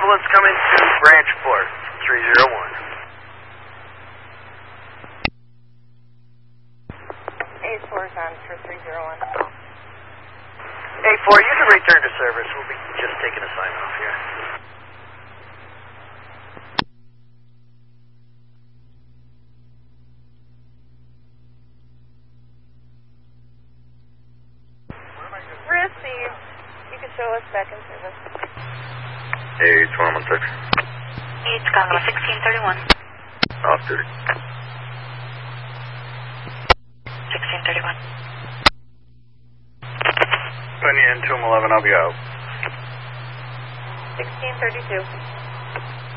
ambulance coming to Branchport, 301. 8-4 is on for 301. 8-4, you can return to service. We'll be just taking a sign off here. Received. You can show us back in service. 8-116. 8, copy, 1631. Off duty. 1631. Putting you in 211, I'll be out. 1632.